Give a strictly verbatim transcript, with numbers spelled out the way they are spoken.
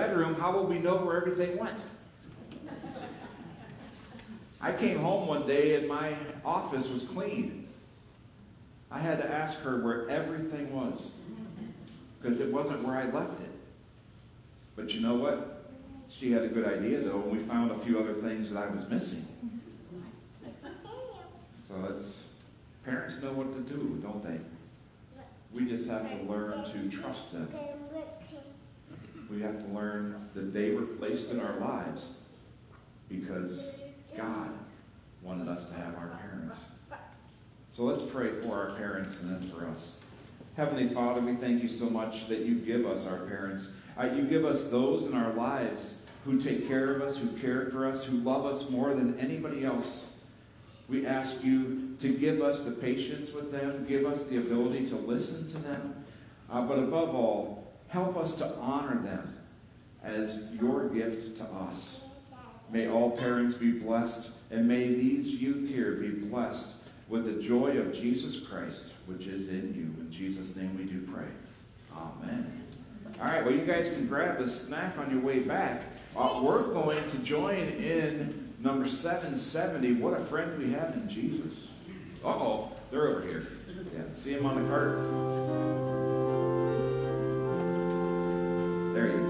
bedroom, how will we know where everything went? I came home one day and my office was clean. I had to ask her where everything was because it wasn't where I left it. But you know what? She had a good idea, though, and we found a few other things that I was missing. So it's, parents know what to do, don't they? We just have to learn to trust them. We have to learn that they were placed in our lives because God wanted us to have our parents. So let's pray for our parents and then for us. Heavenly Father, we thank you so much that you give us our parents. Uh, you give us those in our lives who take care of us, who care for us, who love us more than anybody else. We ask you to give us the patience with them, give us the ability to listen to them, uh, but above all, help us to honor them as your gift to us. May all parents be blessed, and may these youth here be blessed with the joy of Jesus Christ, which is in you. In Jesus' name we do pray. Amen. All right, well, you guys can grab a snack on your way back. Uh, we're going to join in number seven seventy, What a Friend We Have in Jesus. Uh-oh, they're over here. Yeah, see them on the cart? There you go.